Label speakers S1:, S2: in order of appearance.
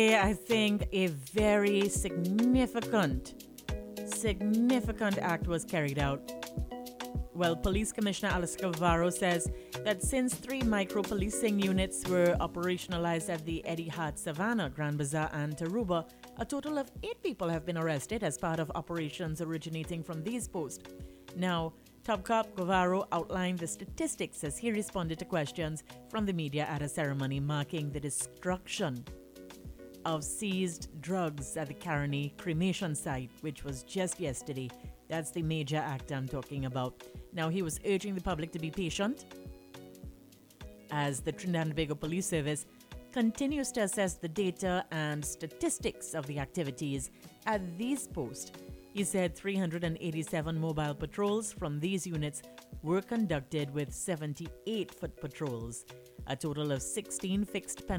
S1: I think a very significant act was carried out. Well, Police Commissioner Alice Guevara says that since 3 micro-policing units were operationalized at the Eddie Hart Savannah, Grand Bazaar and Taruba, a total of 8 people have been arrested as part of operations originating from these posts. Now, Top Cop Guevara outlined the statistics as he responded to questions from the media at a ceremony marking the destruction of seized drugs at the Caroni cremation site, which was just yesterday. That's the major act I'm talking about. Now, he was urging the public to be patient as the Trinidad and Tobago Police Service continues to assess the data and statistics of the activities at these posts. He said 387 mobile patrols from these units were conducted with 78 foot patrols. A total of 16 fixed